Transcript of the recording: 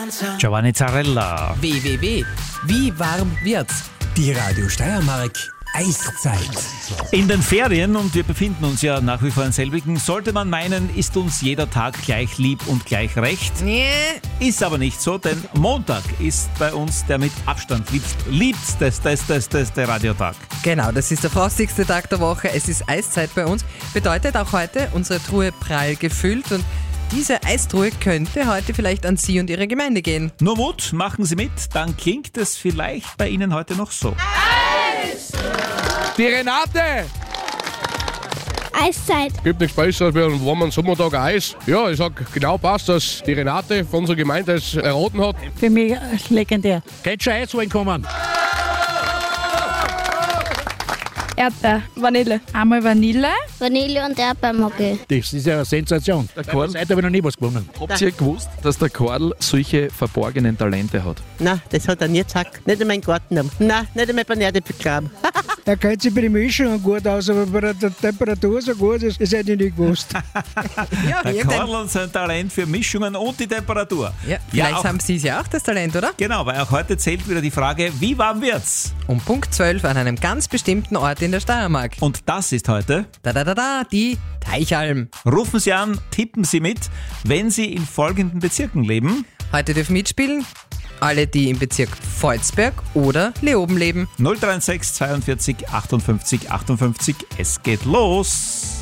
Giovanni Zarella. Wie warm wird's? Die Radio Steiermark Eiszeit. In den Ferien, und wir befinden uns ja nach wie vor in selbigen, sollte man meinen, ist uns jeder Tag gleich lieb und gleich recht. Nee. Ist aber nicht so, denn Montag ist bei uns der mit Abstand liebsteste Radiotag. Genau, das ist der frostigste Tag der Woche. Es ist Eiszeit bei uns. Bedeutet auch heute unsere Truhe prall gefüllt und diese Eistruhe könnte heute vielleicht an Sie und Ihre Gemeinde gehen. Nur Mut, machen Sie mit, dann klingt es vielleicht bei Ihnen heute noch so. Die Renate! Eiszeit. Gibt nichts Besseres, als wenn man Sommertag Eis. Ja, ich sag genau passt, dass die Renate von unserer Gemeinde es erraten hat. Für mich legendär. Geht schon Eis kommen. Erdbeer. Vanille. Einmal Vanille. Vanille und Erdbeer mag ich. Das ist ja eine Sensation. Der Karl, Seit habe ich noch nie was gewonnen. habt ihr gewusst, dass der Karl solche verborgenen Talente hat? Nein, das hat er nie gesagt. Nicht in meinem Garten haben. Nein, nicht einmal bei Erdbeerkram. Er kennt sich bei den Mischungen gut aus, aber bei der Temperatur so gut ist, das hätte ich nicht gewusst. Der Karl und sein Talent für Mischungen und die Temperatur. Ja, vielleicht auch, haben Sie ja auch das Talent, oder? Genau, weil auch heute zählt wieder die Frage, wie warm wird's? Um Punkt 12 an einem ganz bestimmten Ort in der Steiermark. Und das ist heute. Die Teichalm. Rufen Sie an, tippen Sie mit, wenn Sie in folgenden Bezirken leben. Heute dürfen mitspielen alle, die im Bezirk Volzberg oder Leoben leben. 063 42 58 58. Es geht los.